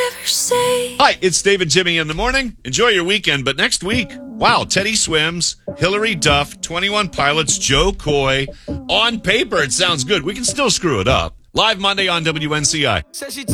ever say. Hi, it's David Jimmy in the morning. Enjoy your weekend, but next week, wow, Teddy Swims, Hillary Duff, 21 Pilots, Joe Coy. On paper, it sounds good. We can still screw it up. Live Monday on WNCI.